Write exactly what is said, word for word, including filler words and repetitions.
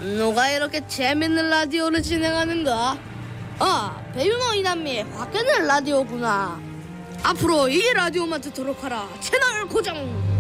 누가 이렇게 재밌는 라디오를 진행하는가? 아, 배윤호 이남미의 화끈한 라디오구나. 앞으로 이 라디오만 듣도록 하라. 채널 고정.